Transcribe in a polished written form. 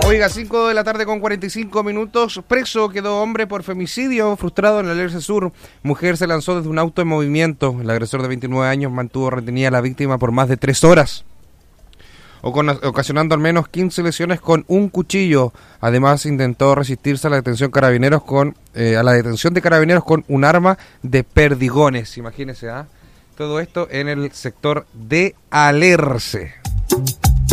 Oiga, 5 de la tarde con 45 minutos. Preso quedó hombre por femicidio frustrado en el Alerce Sur. Mujer se lanzó desde un auto en movimiento. El agresor de 29 años mantuvo retenida a la víctima por más de 3 horas, ocasionando al menos 15 lesiones con un cuchillo. Además, intentó resistirse a la detención de carabineros con un arma de perdigones. Imagínese, todo esto en el sector de Alerce.